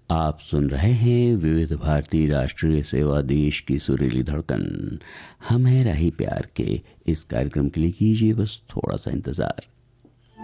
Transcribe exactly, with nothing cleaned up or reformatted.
आप सुन रहे हैं विविध भारती राष्ट्रीय सेवा, देश की सुरीली धड़कन। हम हैं राही प्यार के। इस कार्यक्रम के लिए कीजिए बस थोड़ा सा इंतज़ार।